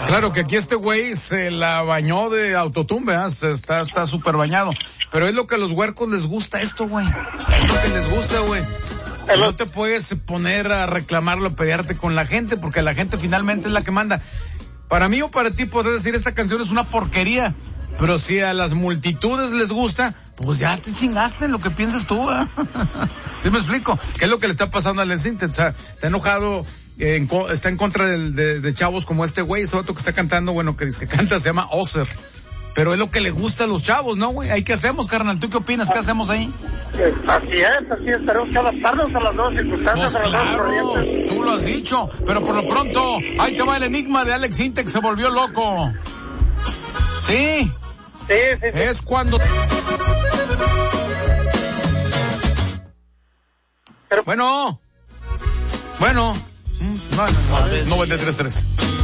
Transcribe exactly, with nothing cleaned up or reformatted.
Claro que aquí este güey se la bañó de autotumbe, ¿eh? Se está, está súper bañado. Pero es lo que a los huercos les gusta esto, güey. Es lo que les gusta, güey. No te puedes poner a reclamarlo, a pelearte con la gente, porque la gente finalmente es la que manda. Para mí o para ti podés decir esta canción es una porquería, pero si a las multitudes les gusta, pues ya te chingaste en lo que piensas tú, ¿eh? ¿Sí me explico? ¿Qué es lo que le está pasando al Encinta? O sea, está enojado, eh, en, está en contra de, de, de chavos como este güey, ese otro que está cantando, bueno, que dice que canta, se llama Ozer. Pero es lo que le gusta a los chavos, ¿no, güey? ¿Ahí qué hacemos, carnal? ¿Tú qué opinas? ¿Qué hacemos ahí? Así es, así es. Tenemos que adaptarnos a las nuevas circunstancias, Pues a las claro, nuevas corrientes. tú lo has dicho. Pero por lo pronto, ahí te va el enigma de Alex Intec, que se volvió loco. ¿Sí? Sí, sí, sí. Es cuando... Pero... Bueno. Bueno. noventa y tres tres.